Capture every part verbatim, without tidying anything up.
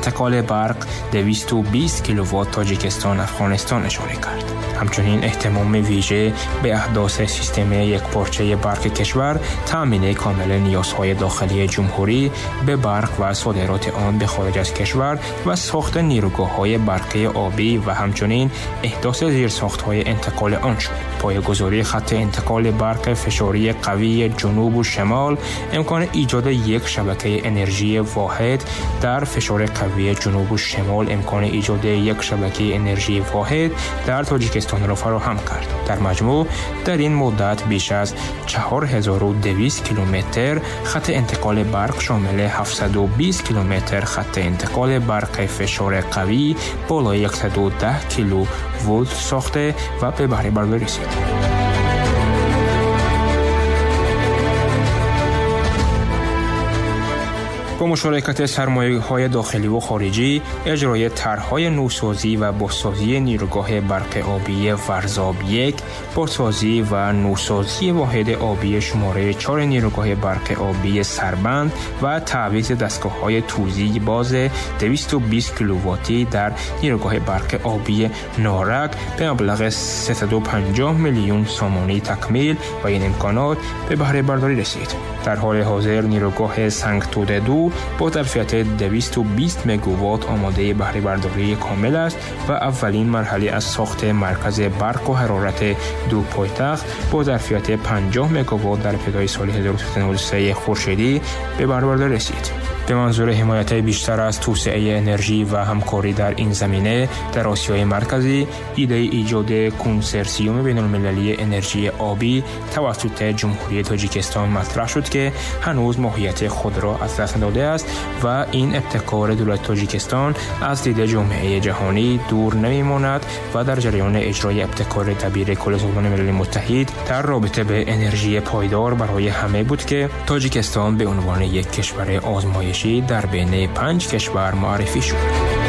انتقال برق دویست و بیست کیلووات تاجیکستان افغانستان اشاره کرد. همچنین اهتمام ویژه به احداث سیستم یکپارچه برق کشور، تامین کامل نیازهای داخلی جمهوری به برق و صادرات آن به خارج از کشور و ساخت نیروگاه‌های برقی آبی و همچنین احداث زیرساخت‌های انتقال آن شد. پایه‌گذاری خط انتقال برق فشاری قوی جنوب و شمال امکان ایجاد یک شبکه انرژی واحد در فشار قوی جنوب و شمال امکان ایجاد یک شبکه انرژی واحد در تاجیکستان را فراهم کرد. در مجموع در این مدت بیش از چهار هزار و دویست کیلومتر خط انتقال برق شامل هفتصد و بیست کیلومتر خط انتقال برق فشار قوی بالای صد و ده کیلو ولت ساخته و به بهره برداری رسید. با مشارکت سرمایه‌های داخلی و خارجی، اجرای طرح‌های نوسازی و بازسازی نیروگاه برق آبی ورزاب یک، بازسازی و نوسازی واحد آبی شماره چهار نیروگاه برق آبی سربند و تعویض دستگاه‌های توزیع باز دویست و بیست کیلوواتی در نیروگاه برق آبی نارک به مبلغ سیصد و پنجاه میلیون سامانی تکمیل و این امکانات به بهره برداری رسید. در حال حاضر نیروگاه سنگتوده دو با ظرفیت دویست و بیست مگاوات آماده بهره برداری کامل است و اولین مرحله از ساخت مرکز برق و حرارت دو پایتخت با ظرفیت پنجاه مگاوات در ابتدای سال هزار و سیصد و نود و سه خورشیدی به بهره برداری رسید. به منظور حمایت بیشتر از توسعه انرژی و همکاری در این زمینه در آسیای مرکزی، ایده ایجاد کنسرسیوم بین‌المللی انرژی آبی توسط جمهوری تاجیکستان مطرح شد که هنوز ماهیت خود را از دست نداده است و این ابتکار دولت تاجیکستان از دید جامعه جهانی دور نمی‌ماند و در جریان اجرای ابتکار دبیر کل سازمان ملل متحد در رابطه به انرژی پایدار برای همه بود که تاجیکستان به عنوان یک کشور آزمایشی در بین پنج کشور معرفی شد.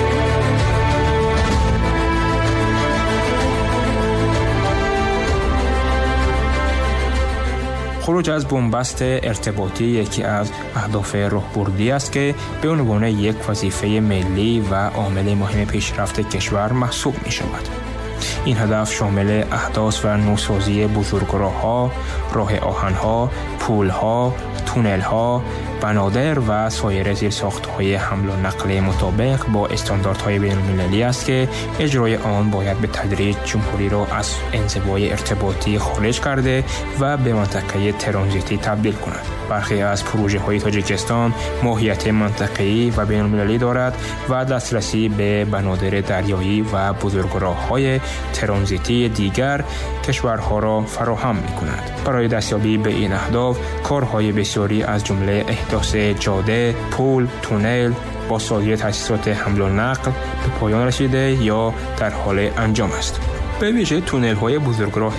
خروج از بنبست ارتباطی یکی از اهداف راهبردی است که به عنوان یک وظیفه ملی و عامل مهم پیشرفت کشور محسوب می شود. این هدف شامل احداث و نوسازی بزرگراه‌ها، راه آهن‌ها، پل‌ها، تونل‌ها، بنادر و سایر زیرساخت‌های حمل و نقل مطابق با استانداردهای بین‌المللی است که اجرای آن باید به تدریج جمهوری را از انزوای ارتباطی خارج کرده و به منطقه ترانزیتی تبدیل کند. برخی از پروژه‌های تاجیکستان ماهیت منطقه‌ای و بین‌المللی دارد و دسترسی به بنادر دریایی و بزرگراه‌های ترانزیتی دیگر کشورها را فراهم می‌کند. برای دستیابی به این اهداف کارهای بسیاری از جمله احداث جاده، پل، تونل، بازسازی تأسیسات حمل و نقل به پایان رسیده یا در حال انجام است. به ویژه تونل‌های بزرگراه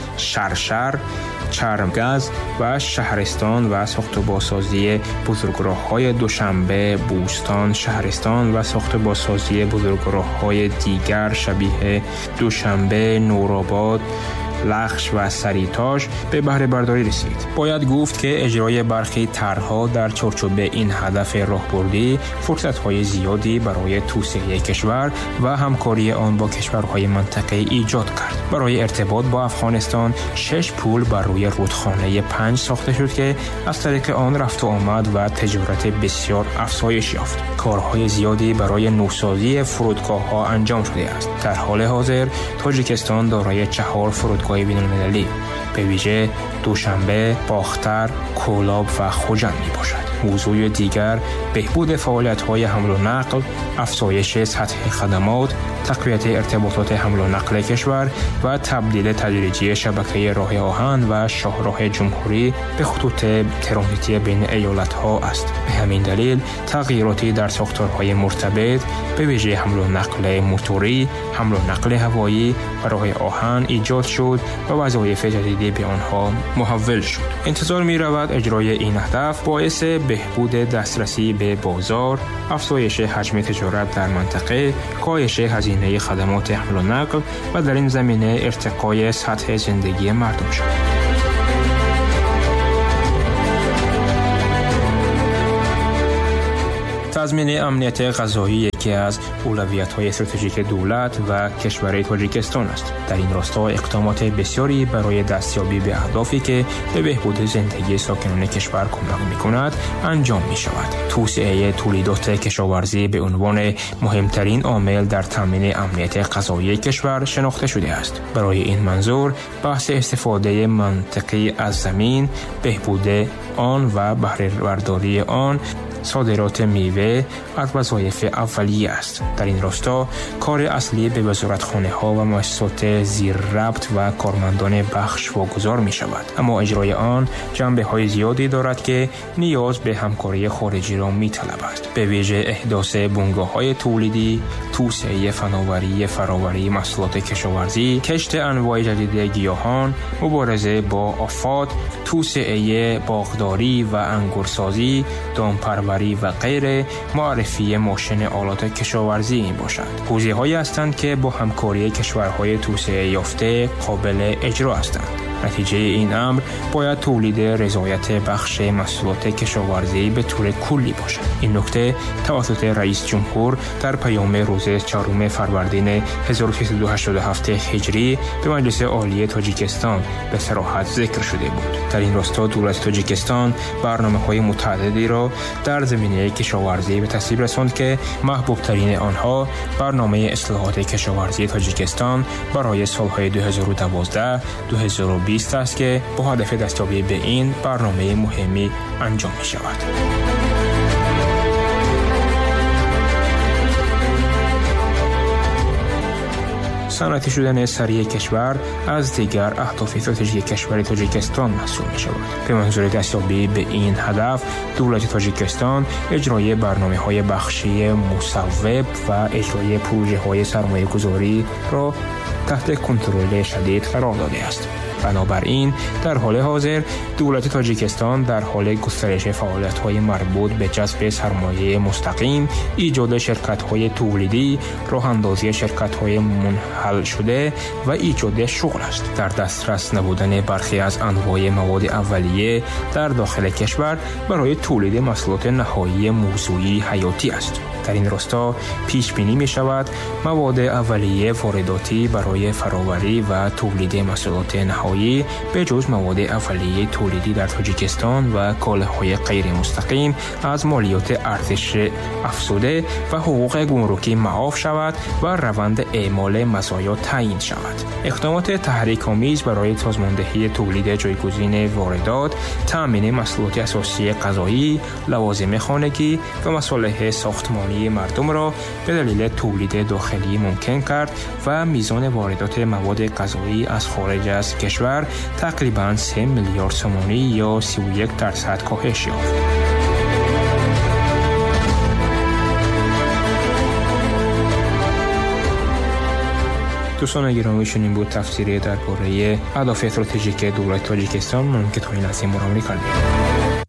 شرشر، چرمگز و شهرستان و ساخت و بازسازی بزرگراه‌های دوشنبه، بوستان، شهرستان و ساخت و بازسازی بزرگراه‌های دیگر شبیه دوشنبه، نورآباد، لخش و سریتاش به بهره برداری رسید. باید گفت که اجرای برخی طرح‌ها در چارچوب این هدف راهبردی فرصت‌های زیادی برای توسعه کشور و همکاری آن با کشورهای منطقه ایجاد کرد. برای ارتباط با افغانستان شش پل بر روی رودخانه پنج ساخته شد که از طریق آن رفت و آمد و تجارت بسیار افزایش یافت. کارهای زیادی برای نوسازی فرودگاه‌ها انجام شده است. در حال حاضر تاجیکستان دارای چهار فرودگاه بین‌المللی به ویژه دوشنبه، باختر، کولاب و خوجند می باشد. موضوع دیگر بهبود فعالیت‌های حمل و نقل، افزایش سطح خدمات، تقویت ارتباطات حمل و نقل کشور و تبدیل تدریجی شبکه راه آهن و شاهراه جمهوری به خطوط ترانزیتی بین ایالت‌ها است. به همین دلیل تغییراتی در ساختارهای مرتبط به ویژه حمل و نقل موتوری، حمل و نقل هوایی و راه آهن ایجاد شد و وظایف جدیدی به آنها محول شد. انتظار می‌رود اجرای این هدف باعث بهبود دسترسی به بازار، افزایش حجم تجارت در منطقه، کاهش هزینه خدمات حمل و نقل و در این زمینه ارتقای سطح زندگی مردم شد. تضمین امنیت غذایی یکی از اولویت‌های استراتژیک دولت و کشور تاجیکستان است. در این راستا اقدامات بسیاری برای دستیابی به اهدافی که به بهبود زندگی ساکنان کشور کمک می‌کند انجام می‌شود. توسعه تولیدات کشاورزی به عنوان مهمترین عامل در تامین امنیت غذایی کشور شناخته شده است. برای این منظور بحث استفاده منطقی از زمین، بهبود آن و بهره برداری آن، صادرات میوه از وظایف اولیه است. در این راستا کار اصلی به وزارتخانه ها و مؤسسات زیر ربط و کارمندان بخش واگذار می شود، اما اجرای آن جنبه های زیادی دارد که نیاز به همکاری خارجی را می طلبد. به ویژه احداث بنگاه های تولیدی، توسعه فناوری فراوری محصولات کشاورزی، کشت انواع جدید گیاهان، مبارزه با آفات، توسعه باغداری و انگورسازی، دامپروری و غیره، معرفی ماشین آلات کشاورزی می باشد. حوزه‌هایی هستند که با همکاری کشورهای توسعه یافته قابل اجرا هستند. نتیجه این امر باید تولید رضایت بخش محصولات کشاورزی به طور کلی باشد. این نکته توسط رئیس جمهور در پیام روز چهارم فروردین هزار و سیصد و هشتاد و هفت هجری به مجلس عالی تاجیکستان به صراحت ذکر شده بود. در این راستا دولت تاجیکستان برنامه‌های متعددی را در زمینه کشاورزی به تصویب رساند که محبوب ترین آنها برنامه اصلاحات کشاورزی تاجیکستان برای سالهای دو هزار و دوازده دو هزار و بیست است که با هدف دستیابی به این برنامه مهمی انجام می شود. صنعتی شدن سریع کشور از دیگر اهداف استراتژیک کشور تاجیکستان محسوب می شود. به منظور دستیابی به این هدف، دولت تاجیکستان اجرای برنامه‌های بخشی مصوب و اجرای پروژه‌های سرمایه‌گذاری را تحت کنترل شدید قرار داده است. بنابراین در حال حاضر دولت تاجیکستان در حال گسترش فعالیت‌های مربوط به جذب سرمایه مستقیم، ایجاد شرکت‌های تولیدی، راه‌اندازی شرکت‌های منحل شده و ایجاد شغل است. در دسترس نبودن برخی از انواع مواد اولیه در داخل کشور برای تولید محصولات نهایی موضوعی حیاتی است. در این راستا پیش بینی می شود مواد اولیه وارداتی برای فراوری و تولید محصولات نهایی به جز مواد اولیه تولیدی در تاجیکستان و کالاهای غیر مستقیم از مالیات ارزش افزوده و حقوق گمرکی معاف شود و روند اعمال مزایا تعیین شود. اقدامات تحریک‌آمیز برای سازماندهی تولید جایگزین واردات، تامین محصولات اساسی غذایی، لوازم خانگی و مصالح ساختمانی مردم را به دلیل تولید داخلی ممکن کرد و میزان واردات مواد غذایی از خارج از کشور تقریباً سه میلیارد تومانی یا سی و یک درصد کاهش یافت. دوستان گرامی، شنیدین بود تفسیری درباره اهداف استراتژیک دولت تاجیکستان. من که تا این از این مراملی کردیم.